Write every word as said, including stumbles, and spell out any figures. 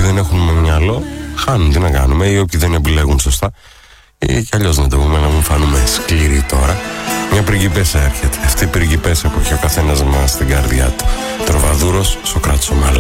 όποιοι δεν έχουν μυαλό χάνουν, τι να κάνουμε, ή όποιοι δεν επιλέγουν σωστά. Ή κι αλλιώς να το πούμε, να μην φανούμε σκληροί τώρα. Μια πριγκιπέσα έρχεται. Αυτή η πριγκιπέσα που έχει ο καθένας μας στην καρδιά του. Τροβαδούρος, Σοκράτης ο Μάλας.